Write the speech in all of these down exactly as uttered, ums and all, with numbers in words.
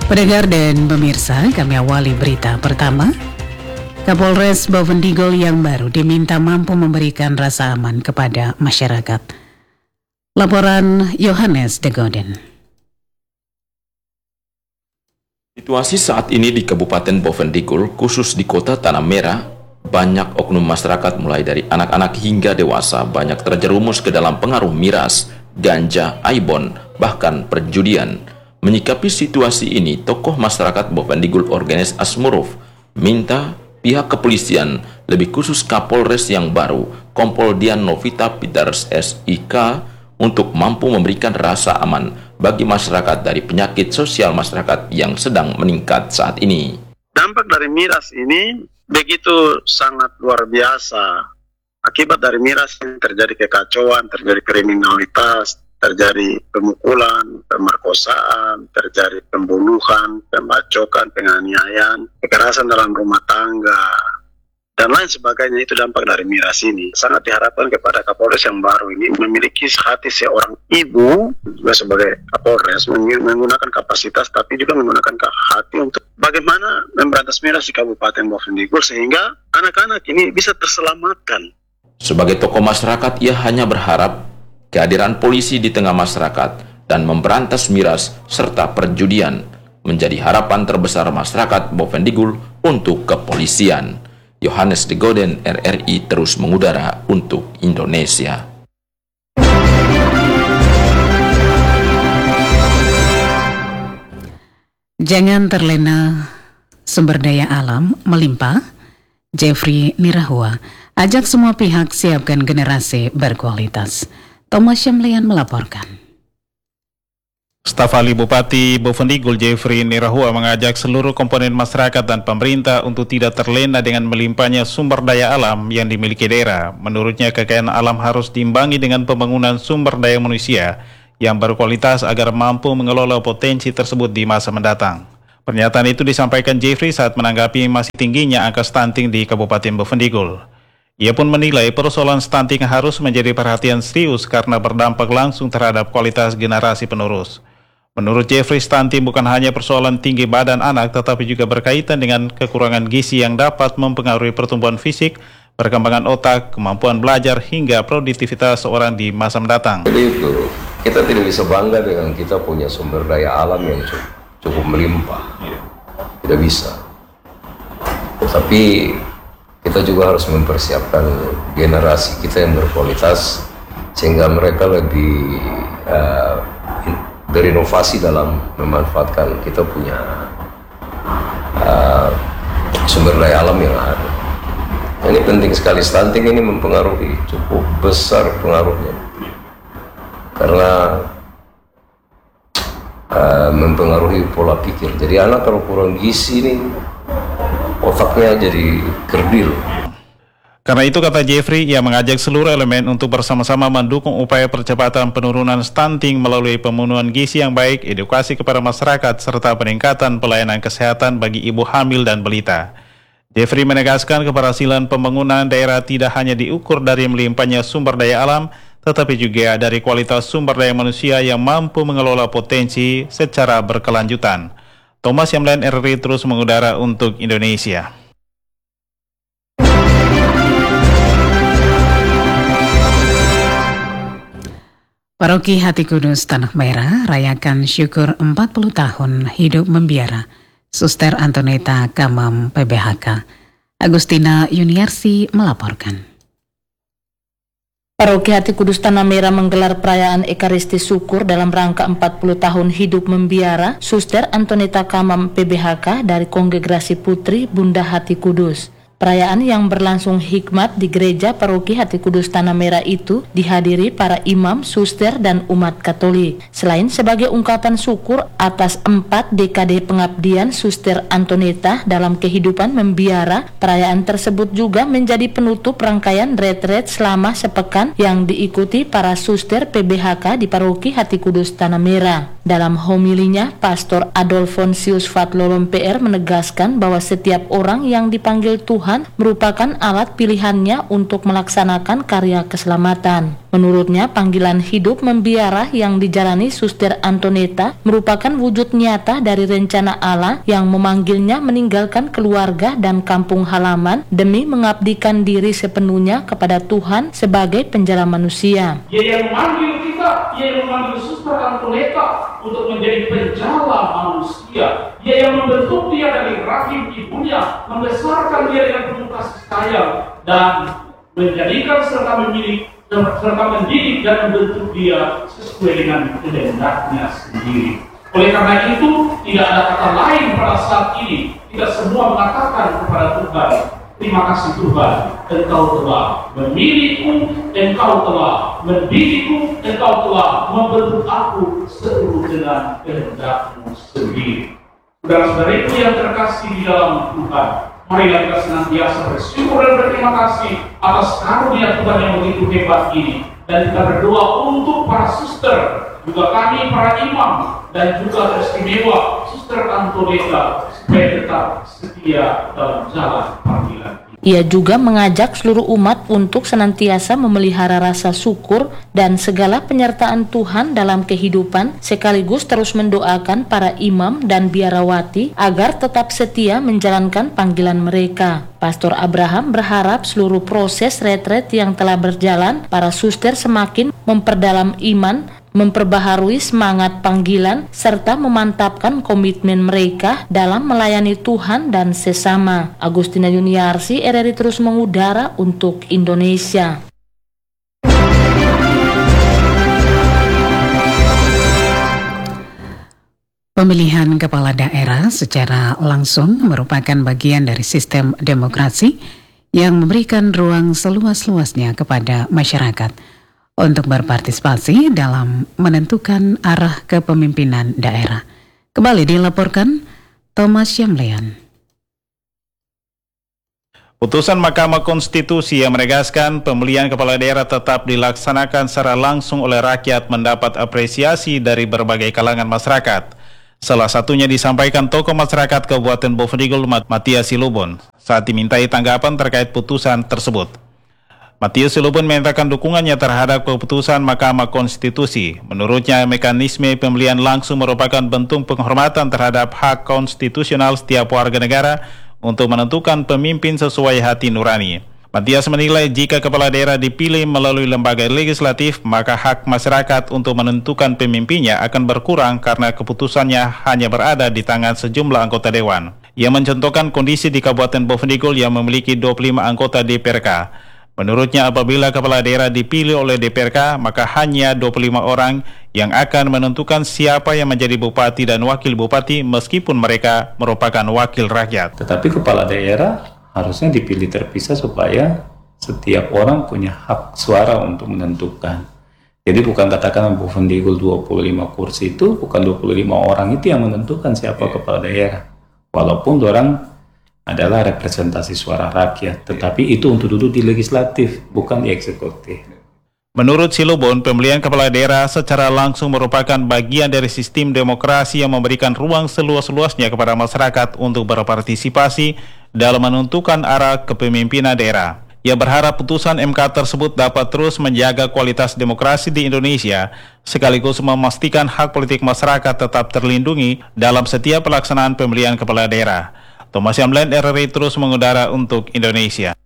Pendengar dan pemirsa, kami awali berita pertama. Kapolres Bovendigul yang baru diminta mampu memberikan rasa aman kepada masyarakat. Laporan Yohanes De Goden. Situasi saat ini di Kabupaten Bovendigul, khusus di Kota Tanah Merah, banyak oknum masyarakat mulai dari anak-anak hingga dewasa banyak terjerumus ke dalam pengaruh miras, ganja, aibon, bahkan perjudian. Menyikapi situasi ini, tokoh masyarakat Bovendigul Organes Asmuruf minta pihak kepolisian, lebih khusus Kapolres yang baru, Kompol Dian Novita Peters S I K, untuk mampu memberikan rasa aman bagi masyarakat dari penyakit sosial masyarakat yang sedang meningkat saat ini. Dampak dari miras ini begitu sangat luar biasa. Akibat dari miras ini terjadi kekacauan, terjadi kriminalitas, terjadi pemukulan, pemerkosaan, terjadi pembunuhan, pembacokan, penganiayaan, kekerasan dalam rumah tangga, dan lain sebagainya. Itu dampak dari miras ini. Sangat diharapkan kepada Kapolres yang baru ini memiliki hati seorang ibu, juga sebagai Kapolres, menggunakan kapasitas, tapi juga menggunakan hati untuk bagaimana memberantas miras di Kabupaten Bovendigul, sehingga anak-anak ini bisa terselamatkan. Sebagai tokoh masyarakat, ia hanya berharap kehadiran polisi di tengah masyarakat dan memberantas miras serta perjudian menjadi harapan terbesar masyarakat Bovendigul untuk kepolisian. Yohanes De Goden, R R I terus mengudara untuk Indonesia. Jangan terlena sumber daya alam melimpah. Jeffrey Nirahua ajak semua pihak siapkan generasi berkualitas. Thomas Syamlian melaporkan. Staf ahli Bupati Bovendigul Jeffrey Nirahua mengajak seluruh komponen masyarakat dan pemerintah untuk tidak terlena dengan melimpahnya sumber daya alam yang dimiliki daerah. Menurutnya, kekayaan alam harus diimbangi dengan pembangunan sumber daya manusia yang berkualitas agar mampu mengelola potensi tersebut di masa mendatang. Pernyataan itu disampaikan Jeffrey saat menanggapi masih tingginya angka stunting di Kabupaten Bovendigul. Ia pun menilai persoalan stunting harus menjadi perhatian serius karena berdampak langsung terhadap kualitas generasi penerus. Menurut Jeffrey, stunting bukan hanya persoalan tinggi badan anak, tetapi juga berkaitan dengan kekurangan gizi yang dapat mempengaruhi pertumbuhan fisik, perkembangan otak, kemampuan belajar, hingga produktivitas seorang di masa mendatang. Jadi itu, kita tidak bisa bangga dengan kita punya sumber daya alam yang cukup, cukup melimpah. Tidak bisa. Tapi kita juga harus mempersiapkan generasi kita yang berkualitas sehingga mereka lebih uh, berinovasi dalam memanfaatkan kita punya uh, sumber daya alam yang ada. Ini penting sekali. Stunting ini mempengaruhi, cukup besar pengaruhnya, karena uh, mempengaruhi pola pikir. Jadi anak kalau kurang gizi ini otaknya jadi kerdil. Karena itu, kata Jeffrey, ia mengajak seluruh elemen untuk bersama-sama mendukung upaya percepatan penurunan stunting melalui pemenuhan gizi yang baik, edukasi kepada masyarakat, serta peningkatan pelayanan kesehatan bagi ibu hamil dan balita. Jeffrey menegaskan keberhasilan pembangunan daerah tidak hanya diukur dari melimpahnya sumber daya alam, tetapi juga dari kualitas sumber daya manusia yang mampu mengelola potensi secara berkelanjutan. Thomas Syamlian, R R I terus mengudara untuk Indonesia. Paroki Hati Kudus Tanah Merah rayakan syukur empat puluh tahun hidup membiara Suster Antoneta Kamam P B H K. Agustina Yuniarsi melaporkan. Paroki Hati Kudus Tanah Merah menggelar perayaan Ekaristi Syukur dalam rangka empat puluh tahun hidup membiara Suster Antoneta Kamam P B H K dari Kongregasi Putri Bunda Hati Kudus. Perayaan yang berlangsung hikmat di Gereja Paroki Hati Kudus Tanah Merah itu dihadiri para imam, suster, dan umat Katolik. Selain sebagai ungkapan syukur atas empat dekade pengabdian Suster Antoneta dalam kehidupan membiara, perayaan tersebut juga menjadi penutup rangkaian retret selama sepekan yang diikuti para suster P B H K di Paroki Hati Kudus Tanah Merah. Dalam homilinya, Pastor Adolfonsius Fatlolom P R menegaskan bahwa setiap orang yang dipanggil Tuhan merupakan alat pilihannya untuk melaksanakan karya keselamatan. Menurutnya, panggilan hidup membiara yang dijalani Suster Antoneta merupakan wujud nyata dari rencana Allah yang memanggilnya meninggalkan keluarga dan kampung halaman demi mengabdikan diri sepenuhnya kepada Tuhan sebagai penjala manusia. Dia yang memanggil kita, dia yang memanggil Suster Antoneta untuk menjadi penjala manusia. Dia yang membentuk dia dari rahim ibunya, membesarkan dia dengan penuh kasih sayang dan menjadikan serta memilih serta mendidik dan membentuk dia sesuai dengan kehendaknya sendiri. Oleh karena itu, tidak ada kata lain pada saat ini. Tidak semua mengatakan kepada Tuhan, terima kasih Tuhan, Engkau telah memilihku, Engkau telah mendidikku, Engkau telah membentuk aku seluruh dengan kehendak-Mu sendiri. Saudara-saudariku yang terkasih di dalam Tuhan, marilah kita senantiasa bersyukur dan berterima kasih atas karunia Tuhan yang begitu hebat ini. Dan kita berdoa untuk para suster, juga kami para imam, dan juga teristimewa Suster Antoneta supaya tetap setia dalam jalan panggilan. Ia juga mengajak seluruh umat untuk senantiasa memelihara rasa syukur dan segala penyertaan Tuhan dalam kehidupan, sekaligus terus mendoakan para imam dan biarawati agar tetap setia menjalankan panggilan mereka. Pastor Abraham berharap seluruh proses retret yang telah berjalan, para suster semakin memperdalam iman, memperbaharui semangat panggilan, serta memantapkan komitmen mereka dalam melayani Tuhan dan sesama. Agustina Yuniarsi, R R I terus mengudara untuk Indonesia. Pemilihan kepala daerah secara langsung merupakan bagian dari sistem demokrasi yang memberikan ruang seluas-luasnya kepada masyarakat untuk berpartisipasi dalam menentukan arah kepemimpinan daerah. Kembali dilaporkan Thomas Yamlean. Putusan Mahkamah Konstitusi yang menegaskan pemilihan kepala daerah tetap dilaksanakan secara langsung oleh rakyat mendapat apresiasi dari berbagai kalangan masyarakat. Salah satunya disampaikan tokoh masyarakat Kabupaten Bovendigul, Matias Silubon, saat dimintai tanggapan terkait putusan tersebut. Matias Silubon menyatakan dukungannya terhadap keputusan Mahkamah Konstitusi. Menurutnya, mekanisme pemilihan langsung merupakan bentuk penghormatan terhadap hak konstitusional setiap warga negara untuk menentukan pemimpin sesuai hati nurani. Matias menilai jika kepala daerah dipilih melalui lembaga legislatif, maka hak masyarakat untuk menentukan pemimpinnya akan berkurang karena keputusannya hanya berada di tangan sejumlah anggota dewan. Ia mencontohkan kondisi di Kabupaten Bovendigul yang memiliki dua puluh lima anggota D P R K. Menurutnya, apabila kepala daerah dipilih oleh D P R K, maka hanya dua puluh lima orang yang akan menentukan siapa yang menjadi bupati dan wakil bupati meskipun mereka merupakan wakil rakyat. Tetapi kepala daerah harusnya dipilih terpisah supaya setiap orang punya hak suara untuk menentukan. Jadi bukan katakan Bovendigul dua puluh lima kursi itu, bukan dua puluh lima orang itu yang menentukan siapa kepala daerah. Walaupun orang adalah representasi suara rakyat, tetapi itu untuk duduk di legislatif, bukan di eksekutif. Menurut Silubon, pemilihan kepala daerah secara langsung merupakan bagian dari sistem demokrasi yang memberikan ruang seluas-luasnya kepada masyarakat untuk berpartisipasi dalam menentukan arah kepemimpinan daerah. Ia berharap putusan M K tersebut dapat terus menjaga kualitas demokrasi di Indonesia, sekaligus memastikan hak politik masyarakat tetap terlindungi dalam setiap pelaksanaan pemilihan kepala daerah. Thomas Yamlen, R R I terus mengudara untuk Indonesia.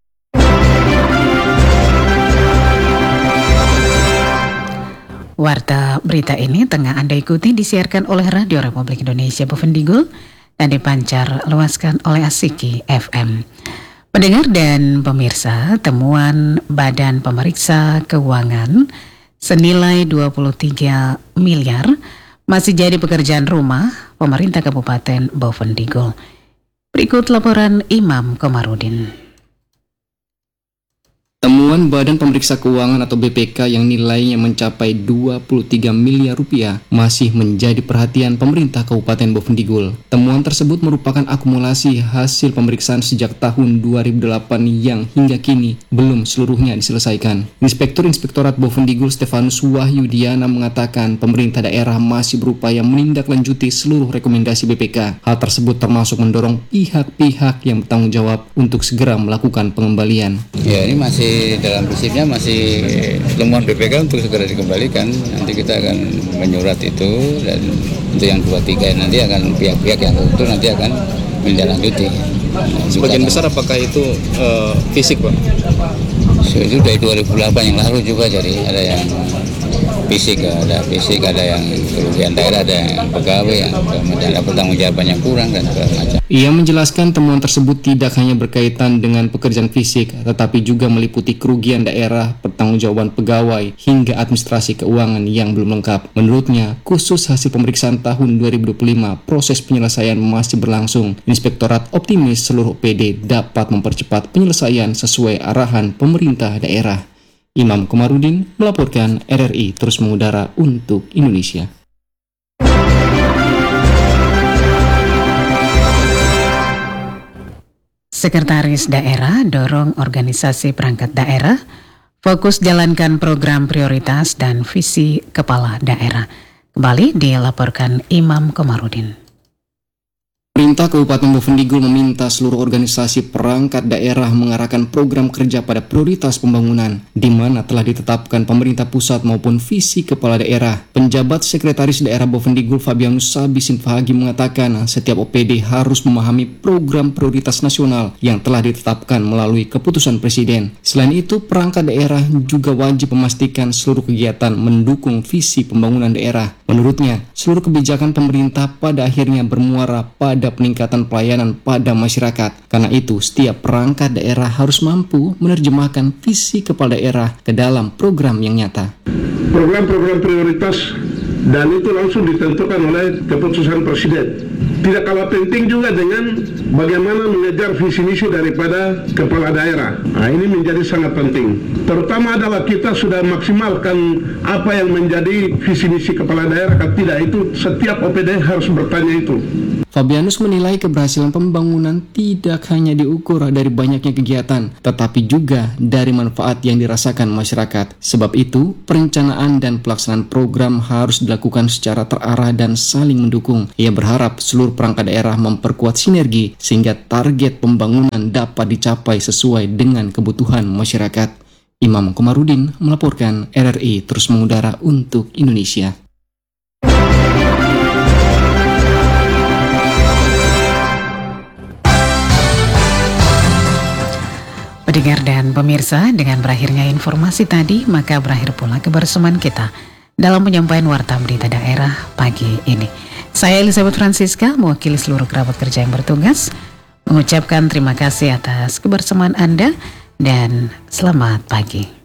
Warta berita ini tengah Anda ikuti disiarkan oleh Radio Republik Indonesia Bovendigul dan dipancar luaskan oleh Asiki F M. Pendengar dan pemirsa, temuan Badan Pemeriksa Keuangan senilai dua puluh tiga miliar masih jadi pekerjaan rumah pemerintah Kabupaten Bovendigul. Berikut laporan Imam Komarudin. Temuan Badan Pemeriksa Keuangan atau B P K yang nilainya mencapai dua puluh tiga miliar rupiah masih menjadi perhatian pemerintah Kabupaten Bovendigul. Temuan tersebut merupakan akumulasi hasil pemeriksaan sejak tahun dua ribu delapan yang hingga kini belum seluruhnya diselesaikan. Inspektur Inspektorat Bovendigul Stefanus Wahyudiana mengatakan pemerintah daerah masih berupaya menindaklanjuti seluruh rekomendasi B P K. Hal tersebut termasuk mendorong pihak-pihak yang bertanggung jawab untuk segera melakukan pengembalian. Ya, ini masih masih dalam prinsipnya masih temuan B P K untuk segera dikembalikan. Nanti kita akan menyurat itu, dan untuk yang dua tiga nanti akan pihak-pihak yang tentu nanti akan menindaklanjuti. Nah, sebagian besar apakah itu uh, fisik, Pak? So, itu dari dua ribu delapan yang lalu juga, jadi ada yang fisik, ada fisik, ada yang kerugian daerah, ada yang pegawai yang ada pertanggungjawaban yang kurang dan segala macam. Ia menjelaskan temuan tersebut tidak hanya berkaitan dengan pekerjaan fisik, tetapi juga meliputi kerugian daerah, pertanggungjawaban pegawai, hingga administrasi keuangan yang belum lengkap. Menurutnya, khusus hasil pemeriksaan tahun dua ribu dua puluh lima, proses penyelesaian masih berlangsung. Inspektorat optimis seluruh O P D dapat mempercepat penyelesaian sesuai arahan pemerintah daerah. Imam Komarudin melaporkan, R R I terus mengudara untuk Indonesia. Sekretaris Daerah dorong organisasi perangkat daerah fokus jalankan program prioritas dan visi kepala daerah. Kembali dilaporkan Imam Komarudin. Pemerintah Kabupaten Bovendigul meminta seluruh organisasi perangkat daerah mengarahkan program kerja pada prioritas pembangunan, di mana telah ditetapkan pemerintah pusat maupun visi kepala daerah. Penjabat Sekretaris Daerah Bovendigul Fabianus Sabisin Fahagi mengatakan setiap O P D harus memahami program prioritas nasional yang telah ditetapkan melalui keputusan Presiden. Selain itu, perangkat daerah juga wajib memastikan seluruh kegiatan mendukung visi pembangunan daerah. Menurutnya, seluruh kebijakan pemerintah pada akhirnya bermuara pada peningkatan pelayanan pada masyarakat. Karena itu, setiap perangkat daerah harus mampu menerjemahkan visi kepala daerah ke dalam program yang nyata. Program-program prioritas dan itu langsung ditentukan oleh keputusan Presiden. Tidak kalah penting juga dengan bagaimana mengejar visi misi daripada kepala daerah. Nah, ini menjadi sangat penting. Terutama adalah kita sudah maksimalkan apa yang menjadi visi misi kepala daerah, kan tidak, itu setiap O P D harus bertanya itu. Fabianus menilai keberhasilan pembangunan tidak hanya diukur dari banyaknya kegiatan, tetapi juga dari manfaat yang dirasakan masyarakat. Sebab itu, perencanaan dan pelaksanaan program harus dilakukan secara terarah dan saling mendukung. Ia berharap seluruh perangkat daerah memperkuat sinergi sehingga target pembangunan dapat dicapai sesuai dengan kebutuhan masyarakat. Imam Komarudin melaporkan, R R I terus mengudara untuk Indonesia. Pendengar dan pemirsa, dengan berakhirnya informasi tadi, maka berakhir pula kebersamaan kita dalam penyampaian Warta Berita Daerah pagi ini. Saya Elizabeth Francisca, mewakili seluruh kerabat kerja yang bertugas, mengucapkan terima kasih atas kebersamaan Anda dan selamat pagi.